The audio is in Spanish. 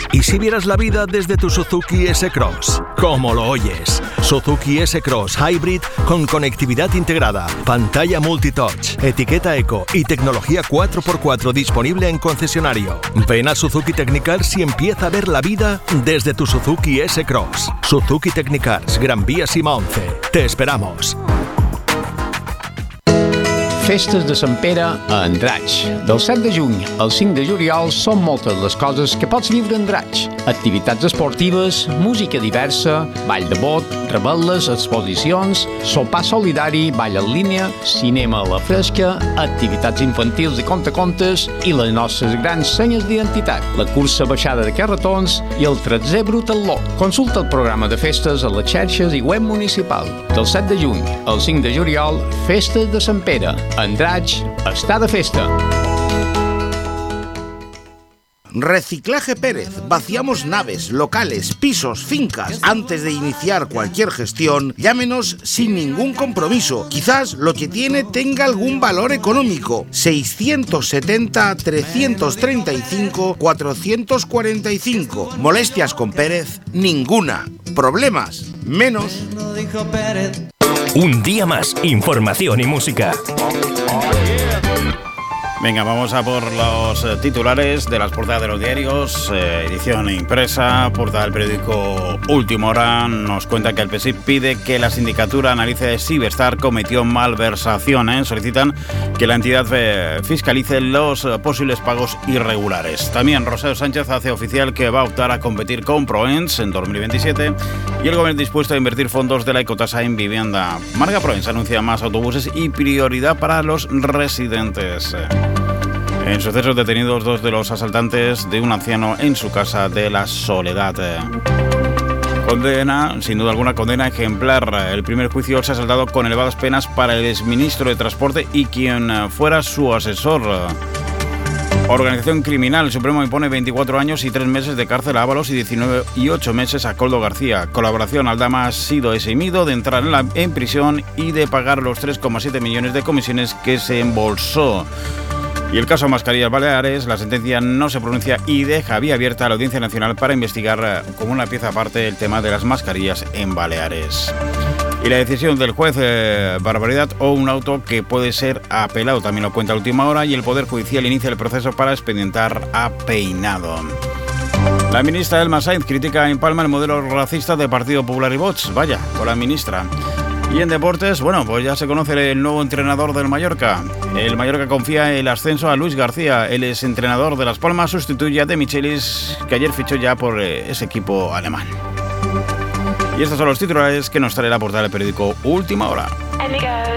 ¿Y si vieras la vida desde tu Suzuki S-Cross? ¿Cómo lo oyes? Suzuki S-Cross Hybrid con conectividad integrada, pantalla multitouch, etiqueta eco y tecnología 4x4 disponible en concesionario. Ven a Suzuki Technicars y empieza a ver la vida desde tu Suzuki S-Cross. Suzuki Technicars, Gran Via Cima 11. Te esperamos. Festes de Sant Pere a Andratx. Del 7 de juny al 5 de juliol són moltes les coses que pots viure a Andratx. Activitats esportives, música diversa, ball de bot, revetles, exposicions, sopar solidari, ball en línia, cinema a la fresca, activitats infantils i contacontes i les nostres grans senyes d'identitat, la cursa baixada de carretons i el 13è Brutal Lot. Consulta el programa de festes a les xarxes i web municipal. Del 7 de juny al 5 de juliol, Festes de Sant Pere. Andratx està de festa. Reciclaje Pérez. Vaciamos naves, locales, pisos, fincas. Antes de iniciar cualquier gestión, llámenos sin ningún compromiso. Quizás lo que tiene tenga algún valor económico. 670-335-445. Molestias con Pérez, ninguna. Problemas, menos. Un día más, información y música. Venga, vamos a por los titulares de las portadas de los diarios. Edición impresa, portada del periódico Última Hora. Nos cuenta que el PSIC pide que la sindicatura analice si Ciberstar cometió malversaciones. Solicitan que la entidad fiscalice los posibles pagos irregulares. También Rosario Sánchez hace oficial que va a optar a competir con Proens en 2027 y el gobierno dispuesto a invertir fondos de la ecotasa en vivienda. Marga Proens anuncia más autobuses y prioridad para los residentes. En sucesos detenidos 2 de los asaltantes de un anciano en su casa de La Soledad. Condena, sin duda alguna, condena ejemplar. El primer juicio se ha saldado con elevadas penas para el exministro de Transporte y quien fuera su asesor. Organización criminal. El Supremo impone 24 años y 3 meses de cárcel a Ábalos y 19 y 8 meses a Koldo García. Colaboración. Aldama ha sido eximido de entrar en prisión y de pagar los 3,7 millones de comisiones que se embolsó. Y el caso Mascarillas Baleares, la sentencia no se pronuncia y deja vía abierta a la Audiencia Nacional para investigar como una pieza aparte el tema de las mascarillas en Baleares. Y la decisión del juez, barbaridad o un auto que puede ser apelado, también lo cuenta a Última Hora, y el Poder Judicial inicia el proceso para expedientar a Peinado. La ministra Elma Sainz critica en Palma el modelo racista de Partido Popular y Vox. Vaya, con la ministra. Y en deportes, bueno, pues ya se conoce el nuevo entrenador del Mallorca. El Mallorca confía el ascenso a Luis García. El exentrenador de Las Palmas sustituye a De Michelis, que ayer fichó ya por ese equipo alemán. Y estos son los titulares que nos trae la portada del periódico Última Hora.